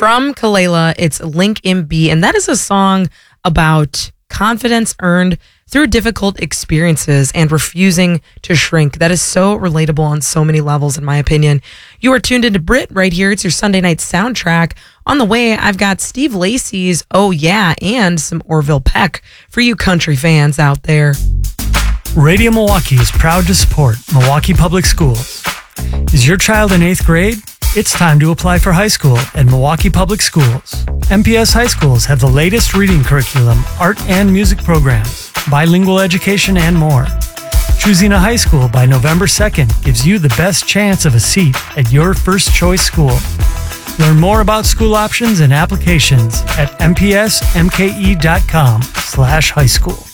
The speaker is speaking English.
From Kalela, it's Link MB, and that is a song about confidence earned through difficult experiences and refusing to shrink. That is so relatable on so many levels, in my opinion. You are tuned into Brit right here. It's your Sunday night soundtrack. On the way, I've got Steve Lacy's Oh Yeah and some Orville Peck for you country fans out there. Radio Milwaukee is proud to support Milwaukee Public Schools. Is your child in 8th grade? It's time to apply for high school at Milwaukee Public Schools. MPS high schools have the latest reading curriculum, art and music programs, bilingual education, and more. Choosing a high school by November 2nd gives you the best chance of a seat at your first choice school. Learn more about school options and applications at mpsmke.com/high school.